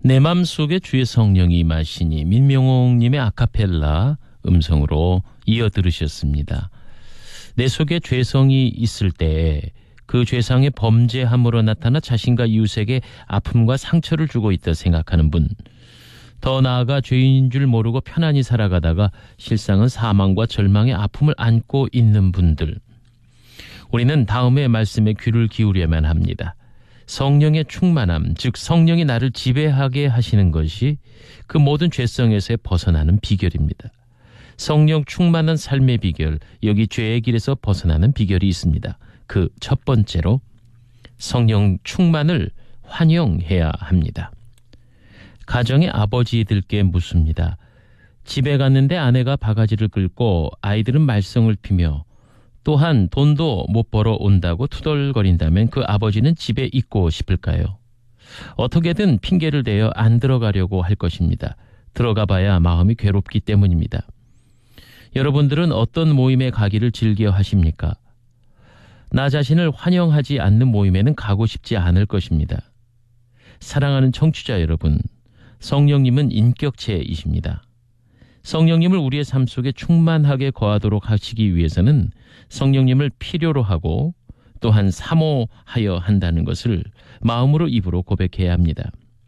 내 맘속에 주의 성령이 임하시니 민명옥님의 아카펠라 음성으로 이어 들으셨습니다. 내 속에 죄성이 있을 때에 그 죄상의 범죄함으로 나타나 자신과 이웃에게 아픔과 상처를 주고 있다 생각하는 분, 더 나아가 죄인인 줄 모르고 편안히 살아가다가 실상은 사망과 절망의 아픔을 안고 있는 분들, 우리는 다음의 말씀에 귀를 기울여야만 합니다. 성령의 충만함, 즉 성령이 나를 지배하게 하시는 것이 그 모든 죄성에서 벗어나는 비결입니다. 성령 충만한 삶의 비결, 여기 죄의 길에서 벗어나는 비결이 있습니다. 그 첫 번째로 성령 충만을 환영해야 합니다. 가정의 아버지들께 묻습니다. 집에 갔는데 아내가 바가지를 긁고 아이들은 말썽을 피며 또한 돈도 못 벌어 온다고 투덜거린다면 그 아버지는 집에 있고 싶을까요? 어떻게든 핑계를 대어 안 들어가려고 할 것입니다. 들어가 봐야 마음이 괴롭기 때문입니다. 여러분들은 어떤 모임에 가기를 즐겨 하십니까? 나 자신을 환영하지 않는 모임에는 가고 싶지 않을 것입니다. 사랑하는 청취자 여러분, 성령님은 인격체이십니다. 성령님을 우리의 삶 속에 충만하게 거하도록 하시기 위해서는 성령님을 필요로 하고 또한 사모하여 한다는 것을 마음으로 입으로 고백해야 합니다.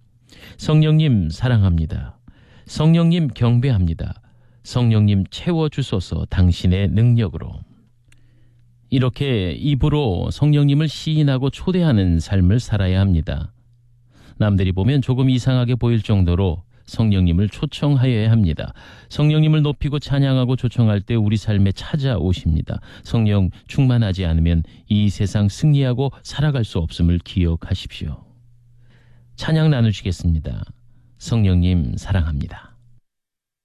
성령님 사랑합니다. 성령님 경배합니다. 성령님 채워주소서 당신의 능력으로. 이렇게 입으로 성령님을 시인하고 초대하는 삶을 살아야 합니다. 남들이 보면 조금 이상하게 보일 정도로 성령님을 초청하여야 합니다. 성령님을 높이고 찬양하고 초청할 때 우리 삶에 찾아오십니다. 성령 충만하지 않으면 이 세상 승리하고 살아갈 수 없음을 기억하십시오. 찬양 나누시겠습니다. 성령님 사랑합니다.